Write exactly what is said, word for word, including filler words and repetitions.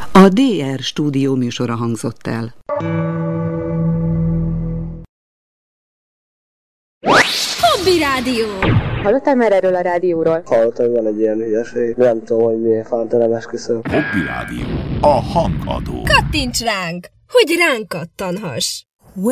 A dé er stúdió műsora hangzott el. Hobby Rádió! Hallottál már erről a rádióról? Hallottam, hogy van egy ilyen hülyeség. Nem tudom, hogy miért fántelem esküszöm. Hobby Rádió. A hangadó. Kattints ránk, hogy ránk kattanhass!